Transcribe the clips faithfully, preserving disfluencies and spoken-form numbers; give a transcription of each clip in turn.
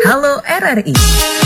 Halo R R I.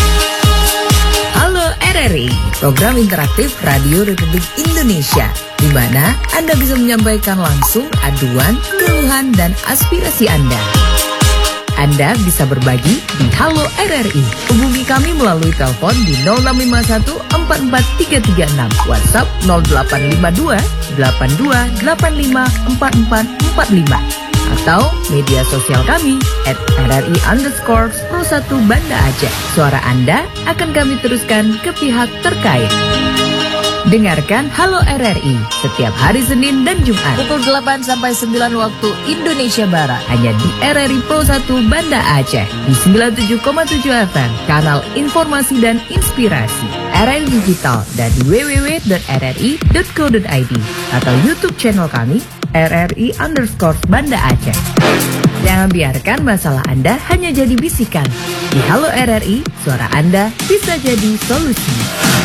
Halo R R I, program interaktif Radio Republik Indonesia, di mana Anda bisa menyampaikan langsung aduan, keluhan, dan aspirasi Anda. Anda bisa berbagi di Halo R R I. Hubungi kami melalui telepon di nol enam lima satu empat empat tiga tiga enam, WhatsApp nol delapan lima dua delapan dua delapan lima empat empat empat lima, atau media sosial kami at rri underscore pro satu Banda Aceh. Suara Anda akan kami teruskan ke pihak terkait. Dengarkan Halo R R I setiap hari Senin dan Jumat pukul delapan sampai sembilan waktu Indonesia Barat, hanya di R R I Pro satu Banda Aceh di sembilan puluh tujuh koma tujuh F M, kanal informasi dan inspirasi R R I Digital, dan di w w w dot r r i dot co dot i d atau YouTube channel kami R R I underscore Banda Aceh. Jangan biarkan masalah Anda hanya jadi bisikan. Di Halo R R I, suara Anda bisa jadi solusi.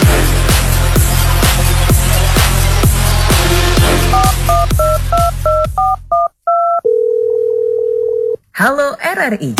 Halo R R I.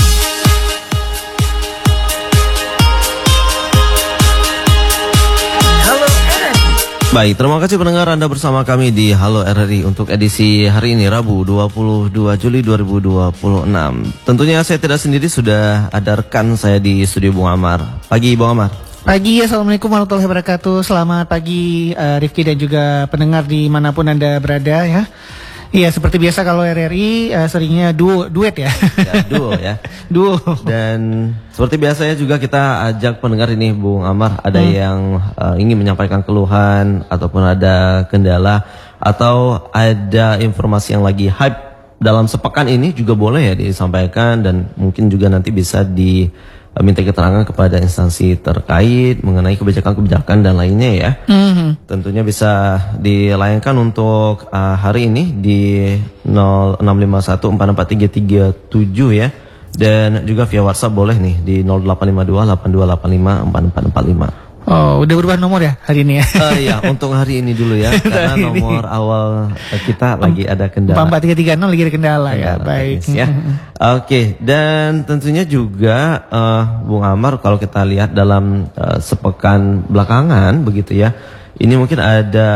Halo R R I. Baik, terima kasih pendengar, Anda bersama kami di Halo R R I untuk edisi hari ini Rabu dua puluh dua Juli dua ribu dua puluh enam. Tentunya saya tidak sendiri, sudah ada rekan saya di studio Bung Amar. Pagi Bung Amar. Pagi, Assalamualaikum warahmatullahi wabarakatuh. Selamat pagi uh, Rifki dan juga pendengar dimanapun Anda berada ya. Iya, seperti biasa kalau R R I uh, seringnya duo, duet ya. Ya, duo ya. Duo. Dan seperti biasanya juga kita ajak pendengar ini Bung Amar, ada hmm. yang uh, ingin menyampaikan keluhan ataupun ada kendala atau ada informasi yang lagi hype dalam sepekan ini juga boleh ya disampaikan, dan mungkin juga nanti bisa di minta keterangan kepada instansi terkait mengenai kebijakan-kebijakan dan lainnya ya. Mm-hmm. Tentunya bisa dilayangkan untuk uh, hari ini di nol enam lima satu empat empat tiga tiga tujuh ya. Dan juga via WhatsApp boleh nih di nol delapan lima dua delapan dua delapan lima empat empat empat lima. Oh, udah berubah nomor ya hari ini ya? Uh, iya, untuk hari ini dulu ya, karena nomor awal kita lagi ada kendala. empat empat tiga tiga nol lagi ada kendala, kendala ya, baik. Ya. Oke, okay. Dan tentunya juga uh, Bung Amar, kalau kita lihat dalam uh, sepekan belakangan begitu ya, ini mungkin ada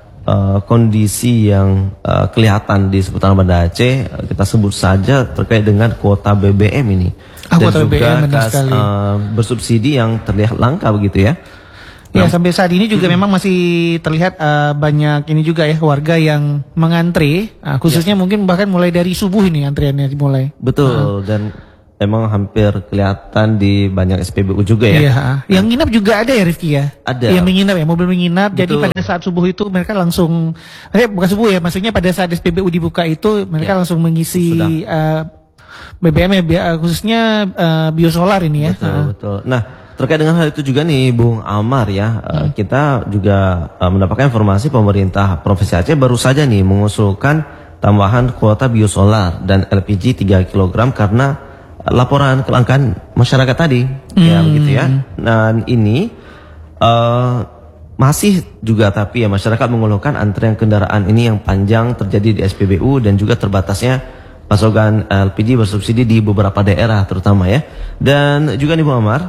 uh, kondisi yang uh, kelihatan di seputaran Banda Aceh, uh, kita sebut saja terkait dengan kuota B B M ini. Ah, dan kuota juga B B M kas uh, bersubsidi yang terlihat langka begitu ya. Ya, sampai saat ini juga hmm. memang masih terlihat uh, banyak ini juga ya warga yang mengantre, uh, khususnya ya. Mungkin bahkan mulai dari subuh ini antriannya dimulai. Betul, uh. dan emang hampir kelihatan di banyak S P B U juga ya. Iya, yang nginap juga ada ya Rifki ya? Ada. Yang menginap ya, mobil menginap. Betul. Jadi pada saat subuh itu mereka langsung, eh bukan subuh ya, maksudnya pada saat S P B U dibuka itu mereka ya. langsung mengisi uh, B B M ya, khususnya uh, biosolar ini ya. Betul, uh. betul. Nah, terkait dengan hal itu juga nih Bung Amar ya, hmm. kita juga uh, mendapatkan informasi pemerintah Provinsi Aceh baru saja nih mengusulkan tambahan kuota biosolar dan L P G tiga kilogram karena uh, laporan kelangkaan masyarakat tadi, hmm. ya begitu ya. Dan ini uh, masih juga tapi ya masyarakat mengeluhkan antrian kendaraan ini yang panjang terjadi di S P B U dan juga terbatasnya pasokan L P G bersubsidi di beberapa daerah terutama ya. Dan juga nih Bung Amar,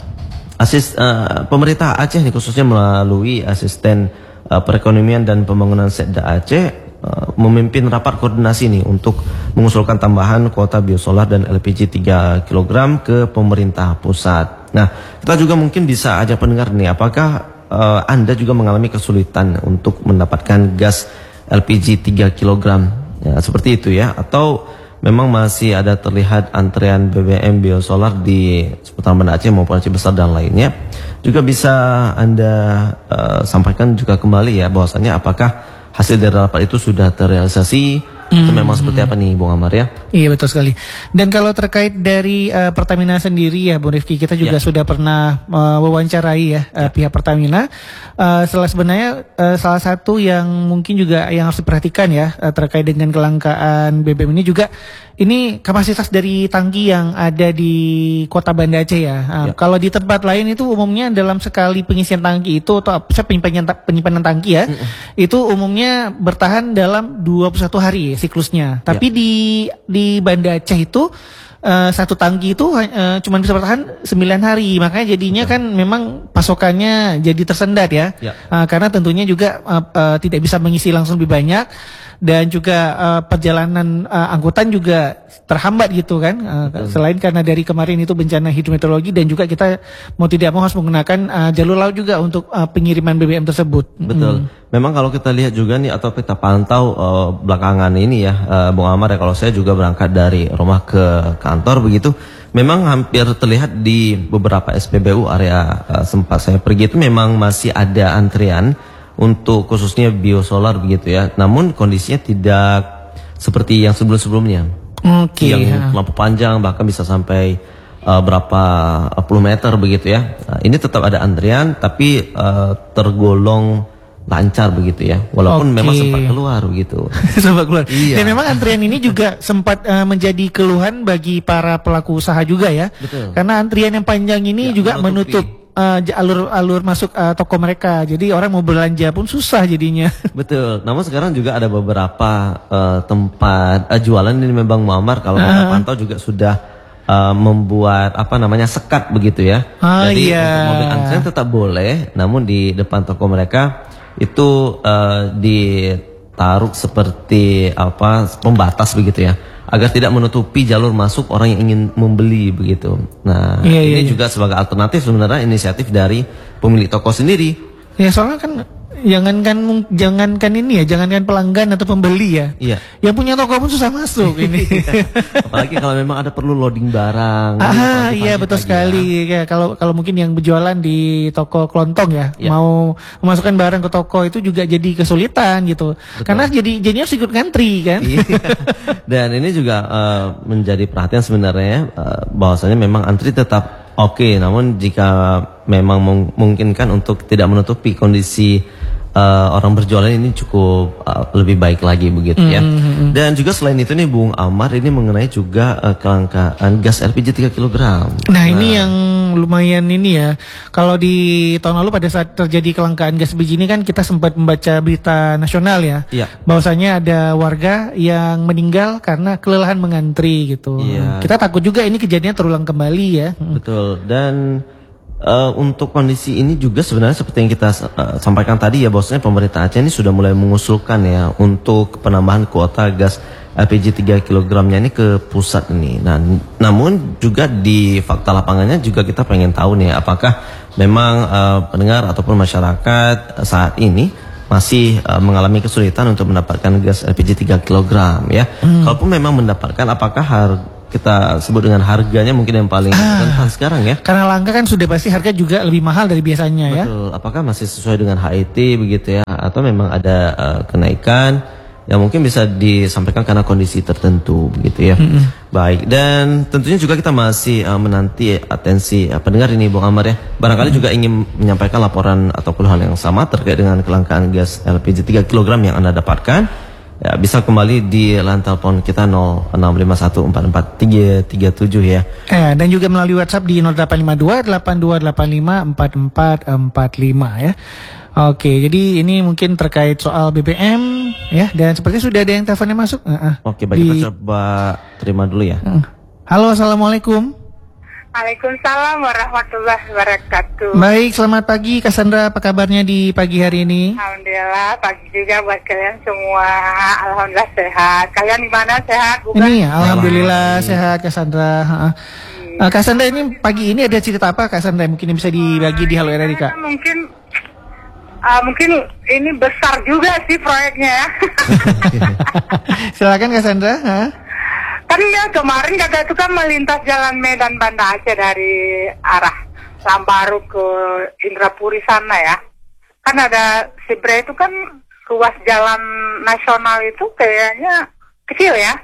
Asis, uh, pemerintah Aceh nih khususnya melalui asisten uh, perekonomian dan pembangunan Setda Aceh uh, memimpin rapat koordinasi nih untuk mengusulkan tambahan kuota biosolar dan L P G tiga kilogram ke pemerintah pusat. Nah, kita juga mungkin bisa ajak pendengar nih, apakah uh, Anda juga mengalami kesulitan untuk mendapatkan gas L P G tiga kilogram ya, seperti itu ya, atau memang masih ada terlihat antrean B B M biosolar di seputaran Banda Aceh maupun Aceh Besar dan lainnya. Juga bisa Anda uh, sampaikan juga kembali ya bahwasanya apakah hasil dari rapat itu sudah terrealisasi atau hmm. memang seperti apa nih Bung Amar ya? Iya betul sekali. Dan kalau terkait dari uh, Pertamina sendiri ya Bung Rifki, kita juga ya. sudah pernah uh, wawancarai ya, uh, ya pihak Pertamina. Uh, setelah sebenarnya uh, salah satu yang mungkin juga yang harus diperhatikan ya uh, terkait dengan kelangkaan B B M ini juga, ini kapasitas dari tangki yang ada di kota Banda Aceh ya. Nah, ya. Kalau di tempat lain itu umumnya dalam sekali pengisian tangki itu atau penyimpanan, penyimpanan tangki ya, mm -mm. itu umumnya bertahan dalam dua puluh satu hari ya, siklusnya. Tapi ya. di di Banda Aceh itu uh, satu tangki itu uh, cuma bisa bertahan sembilan hari, makanya jadinya kan memang pasokannya jadi tersendat ya, ya. Uh, karena tentunya juga uh, uh, tidak bisa mengisi langsung lebih banyak. Dan juga uh, perjalanan uh, angkutan juga terhambat gitu kan, uh, selain karena dari kemarin itu bencana hidrometeorologi dan juga kita mau tidak mau harus menggunakan uh, jalur laut juga untuk uh, pengiriman B B M tersebut. Betul. Hmm. Memang kalau kita lihat juga nih atau kita pantau uh, belakangan ini ya, uh, Bung Amar ya, kalau saya juga berangkat dari rumah ke kantor begitu, memang hampir terlihat di beberapa S P B U area uh, sempat saya pergi itu memang masih ada antrian untuk khususnya biosolar begitu ya. Namun kondisinya tidak seperti yang sebelum-sebelumnya. Oke. Okay, yang lampu panjang bahkan bisa sampai uh, berapa puluh meter begitu ya. Nah, ini tetap ada antrian tapi uh, tergolong lancar begitu ya. Walaupun okay. memang sempat keluar begitu. sempat keluar. Iya. Dan memang antrian ini juga sempat uh, menjadi keluhan bagi para pelaku usaha juga ya. Betul. Karena antrian yang panjang ini ya, juga menutupi. menutup Uh, alur alur masuk uh, toko mereka, jadi orang mau belanja pun susah jadinya. Betul. Namun sekarang juga ada beberapa uh, tempat uh, jualan ini memang Muammar kalau uh. kita pantau juga sudah uh, membuat apa namanya sekat begitu ya. Uh, Jadi iya. untuk mobil antrian tetap boleh, namun di depan toko mereka itu uh, ditaruh seperti apa pembatas begitu ya, agar tidak menutupi jalur masuk orang yang ingin membeli begitu. Nah, iya, ini iya, juga iya. sebagai alternatif sebenarnya inisiatif dari pemilik toko sendiri. Ya soalnya kan jangankan jangankan ini ya, jangankan pelanggan atau pembeli ya. Iya. Yang punya toko pun susah masuk ini. Apalagi kalau memang ada perlu loading barang. Ah iya betul sekali. Ya. Ya, kalau kalau mungkin yang berjualan di toko kelontong ya, ya, mau memasukkan barang ke toko itu juga jadi kesulitan gitu. Betul. Karena jadi jadinya harus ikut ngantri kan. Iya. Dan ini juga uh, menjadi perhatian sebenarnya uh, bahwasanya memang antri tetap oke, okay, namun jika memang memungkinkan untuk tidak menutupi kondisi uh, orang berjualan ini cukup uh, lebih baik lagi begitu ya. Mm-hmm. Dan juga selain itu nih Bung Amar, ini mengenai juga uh, kelangkaan gas L P G tiga kilogram. Nah, nah ini yang lumayan ini ya. Kalau di tahun lalu pada saat terjadi kelangkaan gas L P G ini kan kita sempat membaca berita nasional ya. Iya. Bahwasanya ada warga yang meninggal karena kelelahan mengantri gitu. Iya. Kita takut juga ini kejadian terulang kembali ya. Betul. Dan Uh, untuk kondisi ini juga sebenarnya seperti yang kita uh, sampaikan tadi ya, bahwasanya pemerintah Aceh ini sudah mulai mengusulkan ya untuk penambahan kuota gas L P G tiga kilogramnya ini ke pusat ini. Nah, namun juga di fakta lapangannya juga kita pengen tahu nih apakah memang uh, pendengar ataupun masyarakat saat ini masih uh, mengalami kesulitan untuk mendapatkan gas L P G tiga kilogram ya. Hmm. Kalaupun memang mendapatkan, apakah harga kita sebut dengan harganya mungkin yang paling rentan ah, sekarang ya? Karena langka kan sudah pasti harga juga lebih mahal dari biasanya. Betul. Ya. Betul. Apakah masih sesuai dengan H I T begitu ya? Atau memang ada uh, kenaikan yang mungkin bisa disampaikan karena kondisi tertentu begitu ya? Mm-hmm. Baik. Dan tentunya juga kita masih uh, menanti atensi uh, pendengar ini Bung Amar ya. Barangkali mm-hmm. juga ingin menyampaikan laporan atau keluhan yang sama terkait dengan kelangkaan gas L P G tiga kilogram yang Anda dapatkan. Ya, bisa kembali di line telepon kita nol enam lima satu empat empat tiga tiga tujuh ya. Eh, dan juga melalui WhatsApp di nol delapan lima dua delapan dua delapan lima empat empat empat lima ya. Oke, jadi ini mungkin terkait soal B B M ya, dan seperti sudah ada yang teleponnya masuk. Uh, uh, Oke, baik, di... kita coba terima dulu ya. Uh. Halo, assalamualaikum. Waalaikumsalam warahmatullahi wabarakatuh. Baik, selamat pagi Cassandra, apa kabarnya di pagi hari ini? Alhamdulillah, pagi juga buat kalian semua. Alhamdulillah sehat. Kalian di mana, sehat bukan? Ini alhamdulillah sehat Cassandra. Hmm. Uh, Cassandra, ini pagi ini ada cerita apa Cassandra? Mungkin bisa dibagi di Halo R R I, Kak. Mungkin uh, mungkin ini besar juga sih proyeknya ya. Silakan Cassandra. Huh? Kan ya kemarin kata itu kan melintas jalan Medan Banda Aceh dari arah Lambaru ke Indrapuri sana ya. Kan ada Sibre itu kan ruas jalan nasional itu kayaknya kecil ya.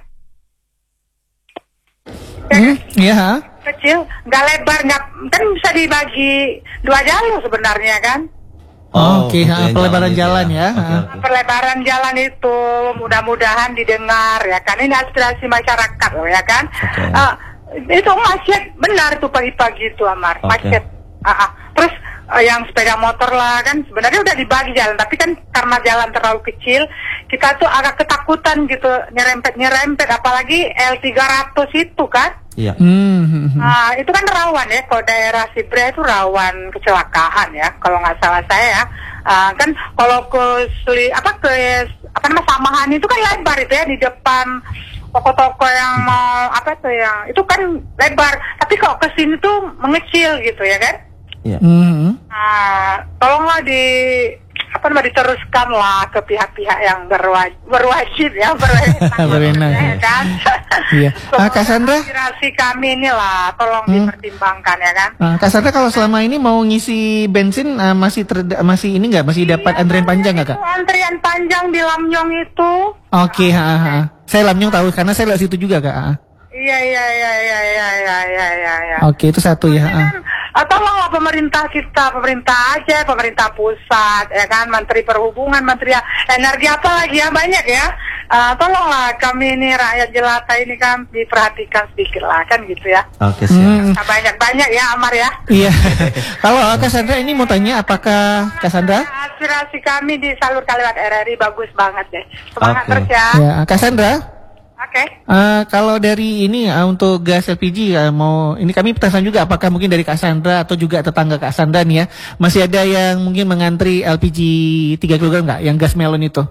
Hmm, iya. Kecil, nggak lebar, nggak, kan bisa dibagi dua jalur sebenarnya kan. Oh, Oke, okay. Pelebaran jalan ya. Okay, okay. Pelebaran jalan itu mudah-mudahan didengar ya kan. Ini aspirasi masyarakat loh ya kan. Okay. Uh, itu macet benar tuh pagi-pagi itu Amar, okay. Macet. Uh, uh. Terus uh, yang sepeda motor lah kan sebenarnya udah dibagi jalan, tapi kan karena jalan terlalu kecil, kita tuh agak ketakutan gitu nyerempet-nyerempet, apalagi L tiga ratus itu kan. Iya. Hmm. Nah, itu kan rawan ya, kalau daerah Sibra itu rawan kecelakaan ya, kalau nggak salah saya ya. Uh, kan kalau ke Sli, apa ke apa namanya Samahan itu kan lebar itu ya di depan toko-toko yang mau apa tuh yang itu kan lebar, tapi kalau ke sini tuh mengecil gitu ya kan. Iya. Hmm. Nah, tolonglah di apa namanya diteruskan lah ke pihak-pihak yang berwajib, berwajib ya berwenang ya kan. Iya. Ah, Cassandra, aspirasi kami ini lah, tolong hmm. dipertimbangkan ya kan. Ah, Cassandra kalau selama ini mau ngisi bensin uh, masih ter, masih ini nggak masih dapat iya, antrian panjang nggak kak? Antrian panjang di Lamnyong itu. Oke, okay, ha, ha. Saya Lamnyong tahu karena saya lewat situ juga kak. Ha. Iya iya iya iya iya iya iya iya. Ya. Oke, itu satu ya. Ha. Tolonglah pemerintah kita, pemerintah aja, pemerintah pusat, ya kan, Menteri Perhubungan, Menteri Energi apa lagi ya, banyak ya. Uh, tolonglah kami ini rakyat jelata ini kan diperhatikan sedikit lah kan gitu ya. Oke, siap. Hmm. Banyak-banyak ya Amar ya. Iya. Kalau Cassandra ini mau tanya apakah Cassandra? Aspirasi kami disalurkan lewat R R I bagus banget deh. Semangat okay. terus ya. Ya, Cassandra. Oke. Okay. Uh, kalau dari ini uh, untuk gas L P G uh, mau ini kami penasaran juga apakah mungkin dari Cassandra atau juga tetangga Cassandra nih ya masih ada yang mungkin mengantri L P G tiga kilogram nggak yang gas melon itu?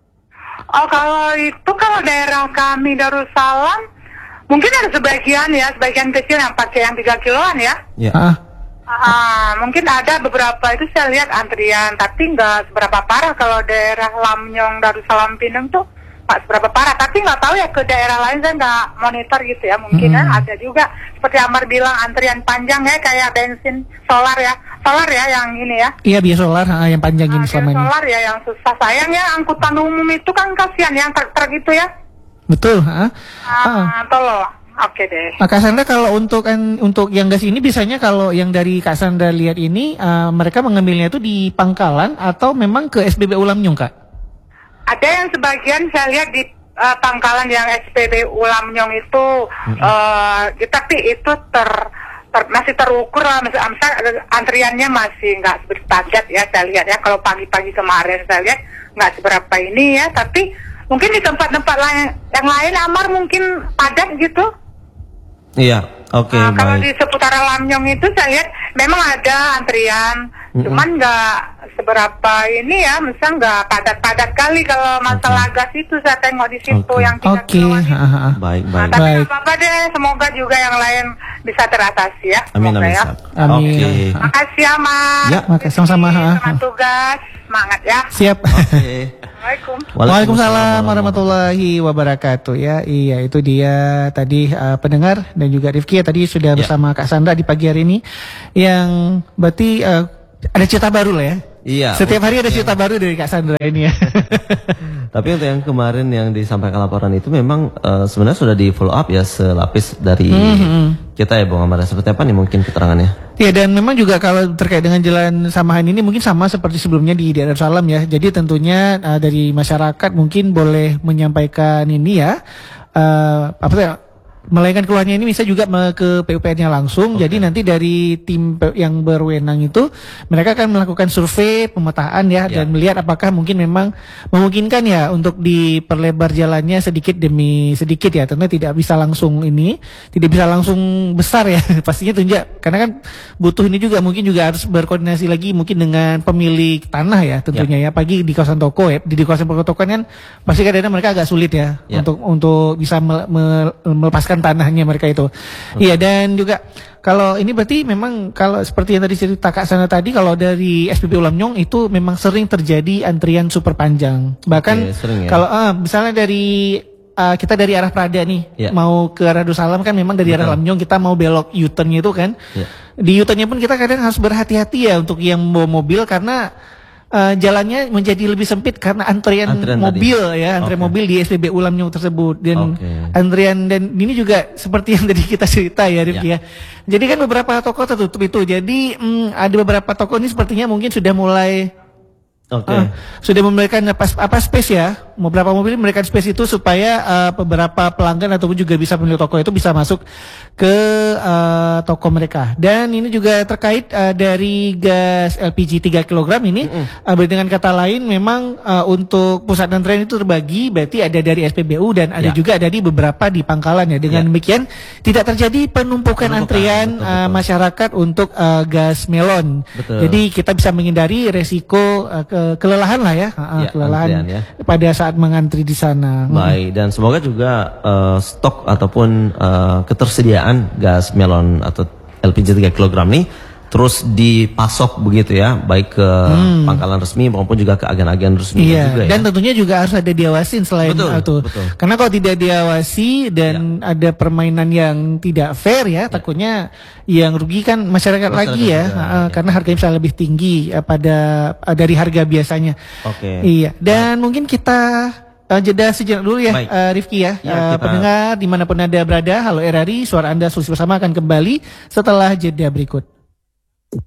Oh kalau itu kalau daerah kami Darussalam mungkin ada sebagian ya sebagian kecil yang pakai yang tiga kiloan ya. Iya. Ah. Ah, mungkin ada beberapa itu saya lihat antrian tapi nggak seberapa parah kalau daerah Lamnyong Darussalam Pinang tuh. Pak seberapa parah, tapi nggak tahu ya ke daerah lain saya nggak monitor gitu ya mungkin hmm. ya ada juga seperti Amar bilang antrian panjang ya kayak bensin solar ya solar ya yang ini ya iya biar solar ha, yang panjang nah, ini selama ini solar ya yang susah sayang ya angkutan umum itu kan kasihan yang truk-truk gitu ya betul ha? Ah, ah. Tolong oke deh. Nah, Kak Sandra kalau untuk kan untuk yang gas ini biasanya kalau yang dari Kak Sandra lihat ini uh, mereka mengambilnya itu di pangkalan atau memang ke S P B U Lamnyong Kak? Ada yang sebagian saya lihat di uh, pangkalan yang S P B U Lamnyong itu, mm-hmm. uh, tapi itu ter, ter masih terukur lah, misal, misal antriannya masih nggak seperti padat ya saya lihat ya. Kalau pagi-pagi kemarin saya lihat nggak seberapa ini ya, tapi mungkin di tempat-tempat lain yang lain Amar mungkin padat gitu. Iya, oke. Okay, nah, kalau baik. di seputaran Lamnyong itu saya lihat memang ada antrian, mm-hmm. cuman nggak seberapa ini ya, misal nggak padat-padat kali kalau masalah okay. gas itu saya tengok di situ okay. yang tiga okay. kiloan itu. Baik, baik. Nah, tapi baik. nggak apa-apa deh, semoga juga yang lain bisa teratasi ya. Amin, amin. Ya. Amin. Okay. Makasih ya, Mas. Ya, makasih sama-sama. Sama tugas, semangat ya. Siap. Oke. Okay. Waalaikumsalam. Waalaikumsalam warahmatullahi wabarakatuh ya. Iya itu dia tadi uh, pendengar dan juga Rifki ya tadi sudah ya. bersama Kak Sandra di pagi hari ini yang berarti uh, ada cerita baru lah ya. Iya. Setiap hari ada cerita ya. baru dari Kak Sandra ini ya. Tapi untuk yang kemarin yang disampaikan laporan itu memang uh, sebenarnya sudah di follow up ya selapis dari mm-hmm. kita ya Bung Amar. Seperti apa nih mungkin keterangannya? Ya dan memang juga kalau terkait dengan jalan Samahan ini mungkin sama seperti sebelumnya di daerah Salam ya. Jadi tentunya uh, dari masyarakat mungkin boleh menyampaikan ini ya. Uh, apa ya? Melainkan keluarnya ini bisa juga ke P U P R-nya langsung. Okay. Jadi nanti dari tim yang berwenang itu mereka akan melakukan survei pemetaan ya yeah. dan melihat apakah mungkin memang memungkinkan ya untuk diperlebar jalannya sedikit demi sedikit ya. Tentunya tidak bisa langsung ini, tidak bisa langsung besar ya. Pastinya tunjuk karena kan butuh ini juga mungkin juga harus berkoordinasi lagi mungkin dengan pemilik tanah ya tentunya yeah. ya. Pagi di kawasan toko ya, di, di kawasan toko kan pasti kadang-kadang mereka agak sulit ya yeah. untuk untuk bisa me, me, melepaskan tanahnya mereka itu. Iya okay. dan juga kalau ini berarti memang kalau seperti yang tadi cerita Kak Sana tadi kalau dari S P B U Lamnyong itu memang sering terjadi antrian super panjang. Bahkan okay, sering, ya? kalau uh, misalnya dari uh, kita dari arah Prada nih yeah. mau ke arah Darussalam kan memang dari Betul. arah Lamnyong kita mau belok U-turn itu kan. Yeah. Di U-turn-nya pun kita kadang harus berhati-hati ya untuk yang bawa mobil karena Uh, jalannya menjadi lebih sempit karena antrian, antrian mobil tadi. ya, antrian okay. mobil di S P B U Lamnyong tersebut dan okay. antrian dan ini juga seperti yang tadi kita cerita ya, Rifki ya. ya. Jadi kan beberapa toko tertutup itu. Jadi mm, ada beberapa toko ini sepertinya mungkin sudah mulai okay. uh, sudah memberikan apa, apa space ya, beberapa mobil memberikan space itu supaya uh, beberapa pelanggan ataupun juga bisa pemilik toko itu bisa masuk ke uh, toko mereka. Dan ini juga terkait uh, dari gas L P G tiga kilogram ini, mm-hmm. uh, dengan kata lain memang uh, untuk pusat antrean itu terbagi, berarti ada dari S P B U dan ada ya. juga dari beberapa di pangkalan ya. Dengan ya. demikian tidak terjadi penumpukan, penumpukan antrian betul, betul. Uh, masyarakat untuk uh, gas melon. Betul. Jadi kita bisa menghindari resiko uh, ke kelelahan lah ya, uh, ya kelelahan antrian, ya. pada saat mengantri di sana. Baik, dan semoga juga uh, stok ataupun uh, ketersediaan gas melon atau L P G tiga kilogram nih terus dipasok begitu ya, baik ke hmm. pangkalan resmi maupun juga ke agen-agen resmi iya, juga ya. Dan tentunya juga harus ada diawasin selain betul, itu. Betul. Karena kalau tidak diawasi dan ya. ada permainan yang tidak fair ya, ya. takutnya yang rugi kan masyarakat, masyarakat lagi ya, juga, uh, ya. karena harganya bisa lebih tinggi uh, pada uh, dari harga biasanya. Oke. Okay. Iya. Dan nah. mungkin kita Uh, jeda sejenak dulu ya, uh, Rifki ya, ya uh, kita... pendengar dimanapun Anda berada, halo R R I, suara Anda Solusi Bersama akan kembali setelah jeda berikut.